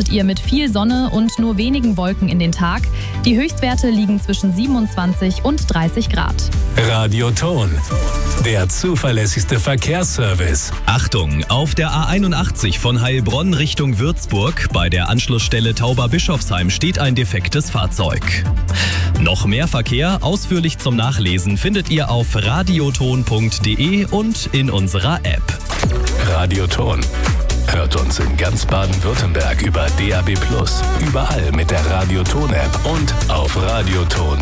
startet ihr mit viel Sonne und nur wenigen Wolken in den Tag. Die Höchstwerte liegen zwischen 27 und 30 Grad. Radioton, der zuverlässigste Verkehrsservice. Achtung, auf der A81 von Heilbronn Richtung Würzburg bei der Anschlussstelle Tauber-Bischofsheim steht ein defektes Fahrzeug. Noch mehr Verkehr ausführlich zum Nachlesen findet ihr auf radioton.de und in unserer App. Radioton. Hört uns in ganz Baden-Württemberg über DAB+, überall mit der Radioton-App und auf radioton.de.